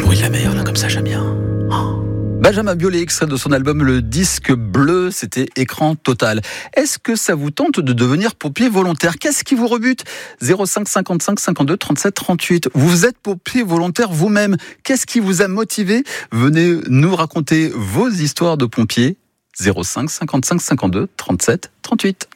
bruit de la mer, là, comme ça, j'aime bien. Benjamin Biolay, extrait de son album Le Disque Bleu, c'était Écran Total. Est-ce que ça vous tente de devenir pompier volontaire ? Qu'est-ce qui vous rebute ? 05 55 52 37 38. Vous êtes pompier volontaire vous-même. Qu'est-ce qui vous a motivé ? Venez nous raconter vos histoires de pompiers. 05 55 52 37 38.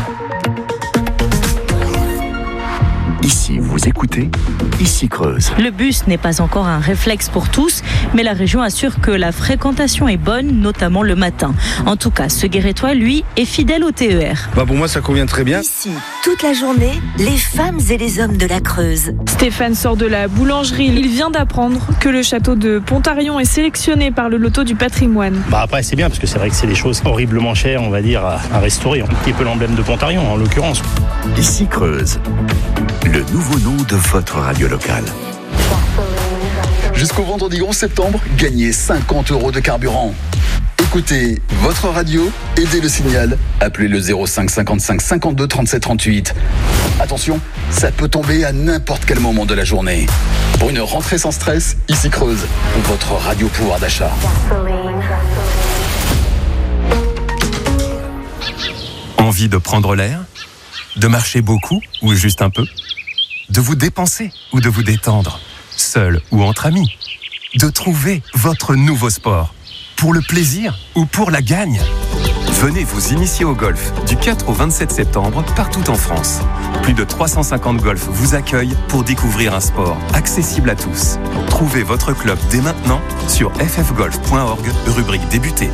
Ici, vous écoutez, ici Creuse. Le bus n'est pas encore un réflexe pour tous, mais la région assure que la fréquentation est bonne, notamment le matin. En tout cas, ce Guérétois, lui, est fidèle au TER. Pour moi, ça convient très bien. Ici, toute la journée, les femmes et les hommes de la Creuse. Stéphane sort de la boulangerie. Il vient d'apprendre que le château de Pontarion est sélectionné par le loto du patrimoine. Après, c'est bien, parce que c'est vrai que c'est des choses horriblement chères, on va dire, à restaurer. Un petit peu l'emblème de Pontarion, en l'occurrence. Ici Creuse, le nouveau nom de votre radio locale. Jusqu'au vendredi 11 septembre, gagnez 50 € de carburant. Écoutez votre radio, aidez le signal, appelez le 05 55 52 37 38. Attention, ça peut tomber à n'importe quel moment de la journée. Pour une rentrée sans stress, ici Creuse, votre radio pouvoir d'achat. Envie de prendre l'air ? De marcher beaucoup ou juste un peu ? De vous dépenser ou de vous détendre ? Seul ou entre amis ? De trouver votre nouveau sport ? Pour le plaisir ou pour la gagne ? Venez vous initier au golf du 4 au 27 septembre partout en France. Plus de 350 golfs vous accueillent pour découvrir un sport accessible à tous. Trouvez votre club dès maintenant sur ffgolf.org, rubrique débuter.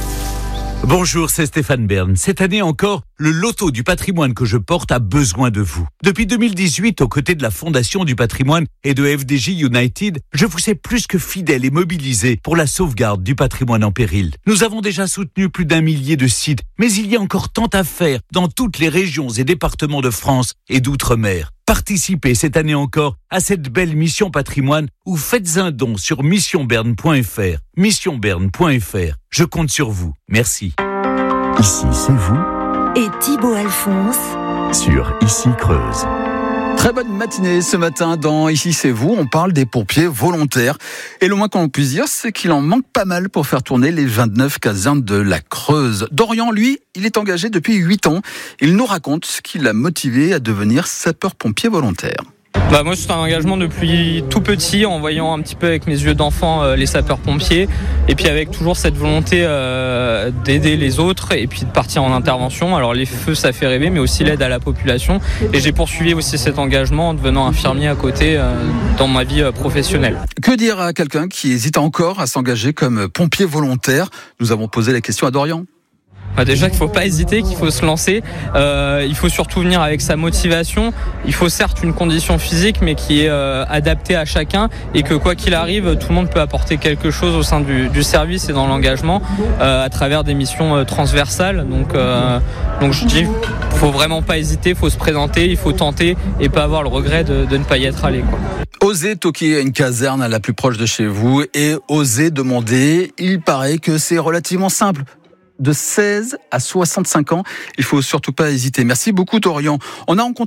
Bonjour, c'est Stéphane Bern. Cette année encore, le loto du patrimoine que je porte a besoin de vous. Depuis 2018, aux côtés de la Fondation du patrimoine et de FDJ United, je vous sais plus que fidèle et mobilisé pour la sauvegarde du patrimoine en péril. Nous avons déjà soutenu plus d'1 millier de sites, mais il y a encore tant à faire dans toutes les régions et départements de France et d'outre-mer. Participez cette année encore à cette belle mission patrimoine ou faites un don sur missionberne.fr. Missionberne.fr. Je compte sur vous. Merci. Ici, c'est vous. Et Thibaut Alphonse Sur Ici Creuse. Très bonne matinée ce matin dans Ici c'est vous, on parle des pompiers volontaires. Et le moins qu'on puisse dire, c'est qu'il en manque pas mal pour faire tourner les 29 casernes de la Creuse. Dorian, lui, il est engagé depuis 8 ans. Il nous raconte ce qui l'a motivé à devenir sapeur-pompier volontaire. Moi, c'est un engagement depuis tout petit, en voyant un petit peu avec mes yeux d'enfant les sapeurs-pompiers, et puis avec toujours cette volonté d'aider les autres et puis de partir en intervention. Alors les feux, ça fait rêver, mais aussi l'aide à la population. Et j'ai poursuivi aussi cet engagement en devenant infirmier à côté dans ma vie professionnelle. Que dire à quelqu'un qui hésite encore à s'engager comme pompier volontaire ? Nous avons posé la question à Dorian. Déjà qu'il ne faut pas hésiter, qu'il faut se lancer. Il faut surtout venir avec sa motivation. Il faut certes une condition physique, mais qui est adaptée à chacun, et que quoi qu'il arrive, tout le monde peut apporter quelque chose au sein du service et dans l'engagement à travers des missions transversales. Donc je dis, il faut vraiment pas hésiter, il faut se présenter, il faut tenter et pas avoir le regret de ne pas y être allé, quoi. Osez toquer une caserne à la plus proche de chez vous et osez demander. Il paraît que c'est relativement simple. De 16 à 65 ans, il faut surtout pas hésiter. Merci beaucoup Dorian. On a rencontré